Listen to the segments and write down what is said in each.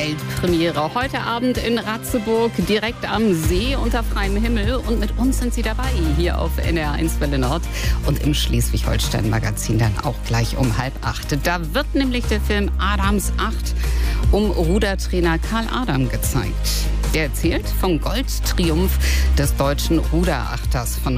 Weltpremiere. Heute Abend in Ratzeburg, direkt am See unter freiem Himmel. Und mit uns sind Sie dabei, hier auf NDR1 Welle Nord und im Schleswig-Holstein-Magazin dann auch gleich um 7:30. Da wird nämlich der Film Adams 8 um Rudertrainer Karl Adam gezeigt. Der erzählt vom Goldtriumph des deutschen Ruderachters von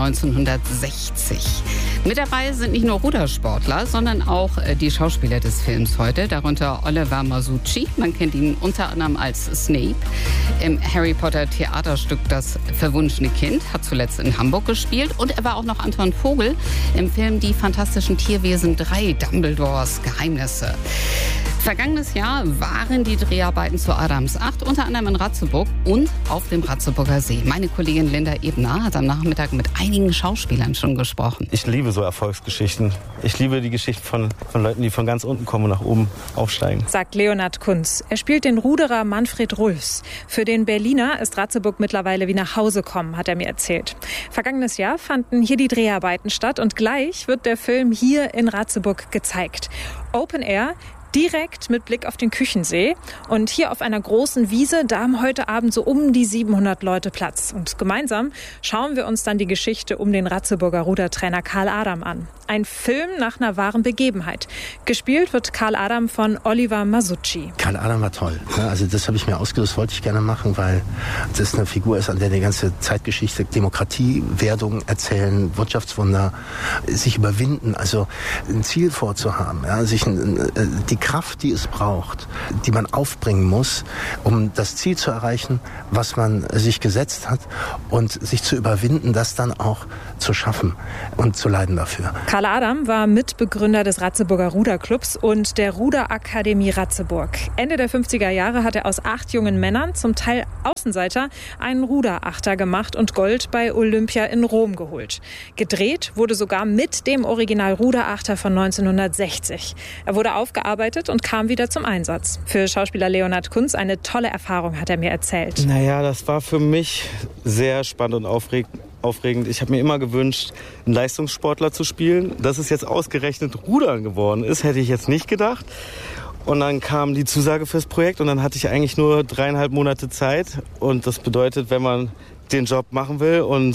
1960. Mit dabei sind nicht nur Rudersportler, sondern auch die Schauspieler des Films heute, darunter Oliver Masucci. Man kennt ihn unter anderem als Snape im Harry Potter Theaterstück Das verwunschene Kind, hat zuletzt in Hamburg gespielt. Und er war auch noch Anton Vogel im Film Die Fantastischen Tierwesen 3, Dumbledores Geheimnisse. Vergangenes Jahr waren die Dreharbeiten zu Adams 8 unter anderem in Ratzeburg und auf dem Ratzeburger See. Meine Kollegin Linda Ebner hat am Nachmittag mit einigen Schauspielern schon gesprochen. Ich liebe so Erfolgsgeschichten. Ich liebe die Geschichten von Leuten, die von ganz unten kommen und nach oben aufsteigen. Sagt Leonhard Kunz. Er spielt den Ruderer Manfred Rulfs. Für den Berliner ist Ratzeburg mittlerweile wie nach Hause kommen, hat er mir erzählt. Vergangenes Jahr fanden hier die Dreharbeiten statt und gleich wird der Film hier in Ratzeburg gezeigt. Open Air, direkt mit Blick auf den Küchensee. Und hier auf einer großen Wiese, da haben heute Abend so um die 700 Leute Platz. Und gemeinsam schauen wir uns dann die Geschichte um den Ratzeburger Rudertrainer Karl Adam an. Ein Film nach einer wahren Begebenheit. Gespielt wird Karl Adam von Oliver Masucci. Karl Adam war toll. Also das habe ich mir ausgesucht, das wollte ich gerne machen, weil das eine Figur ist, an der die ganze Zeitgeschichte, Demokratiewerdung erzählen, Wirtschaftswunder, sich überwinden, also ein Ziel vorzuhaben, ja, sich die Kraft, die es braucht, die man aufbringen muss, um das Ziel zu erreichen, was man sich gesetzt hat und sich zu überwinden, das dann auch zu schaffen und zu leiden dafür. Karl Adam war Mitbegründer des Ratzeburger Ruderclubs und der Ruderakademie Ratzeburg. Ende der 50er Jahre hat er aus 8 jungen Männern, zum Teil Außenseiter, einen Ruderachter gemacht und Gold bei Olympia in Rom geholt. Gedreht wurde sogar mit dem Original Ruderachter von 1960. Er wurde aufgearbeitet und kam wieder zum Einsatz. Für Schauspieler Leonhard Kunz eine tolle Erfahrung, hat er mir erzählt. Naja, das war für mich sehr spannend und aufregend. Ich habe mir immer gewünscht, einen Leistungssportler zu spielen. Dass es jetzt ausgerechnet Rudern geworden ist, hätte ich jetzt nicht gedacht. Und dann kam die Zusage fürs Projekt und dann hatte ich eigentlich nur 3,5 Monate Zeit. Und das bedeutet, wenn man den Job machen will und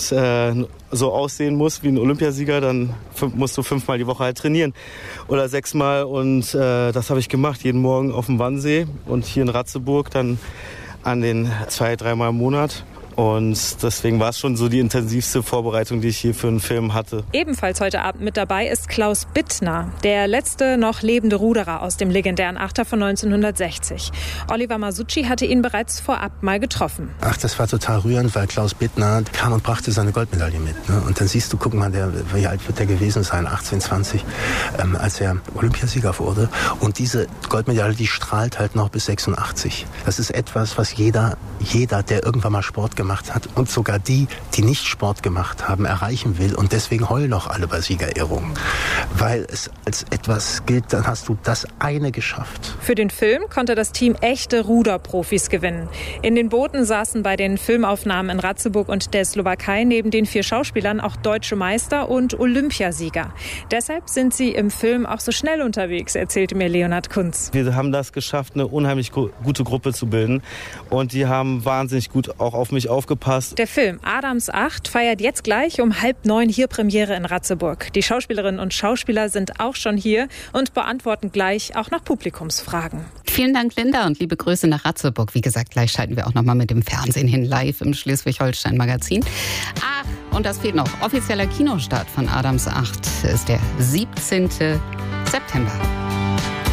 so aussehen muss wie ein Olympiasieger, dann musst du 5-mal die Woche halt trainieren oder 6-mal. Und das habe ich gemacht, jeden Morgen auf dem Wannsee und hier in Ratzeburg dann an den 2-3-mal im Monat. Und deswegen war es schon so die intensivste Vorbereitung, die ich hier für einen Film hatte. Ebenfalls heute Abend mit dabei ist Klaus Bittner, der letzte noch lebende Ruderer aus dem legendären Achter von 1960. Oliver Masucci hatte ihn bereits vorab mal getroffen. Ach, das war total rührend, weil Klaus Bittner kam und brachte seine Goldmedaille mit. Ne? Und dann siehst du, guck mal, wie alt wird der gewesen sein? 18, 20, als er Olympiasieger wurde. Und diese Goldmedaille, die strahlt halt noch bis 86. Das ist etwas, was jeder, der irgendwann mal Sport gemacht hat und sogar die nicht Sport gemacht haben, erreichen will. Und deswegen heulen auch alle bei Siegerehrungen. Weil es als etwas gilt, dann hast du das eine geschafft. Für den Film konnte das Team echte Ruderprofis gewinnen. In den Booten saßen bei den Filmaufnahmen in Ratzeburg und der Slowakei neben den 4 Schauspielern auch deutsche Meister und Olympiasieger. Deshalb sind sie im Film auch so schnell unterwegs, erzählte mir Leonhard Kunz. Wir haben das geschafft, eine unheimlich gute Gruppe zu bilden. Und die haben wahnsinnig gut auch auf mich aufgepasst. Der Film Adams 8 feiert jetzt gleich um 8:30 hier Premiere in Ratzeburg. Die Schauspielerinnen und Schauspieler sind auch schon hier und beantworten gleich auch noch Publikumsfragen. Vielen Dank, Linda, und liebe Grüße nach Ratzeburg. Wie gesagt, gleich schalten wir auch noch mal mit dem Fernsehen hin live im Schleswig-Holstein-Magazin. Ach, und das fehlt noch. Offizieller Kinostart von Adams 8 ist der 17. September.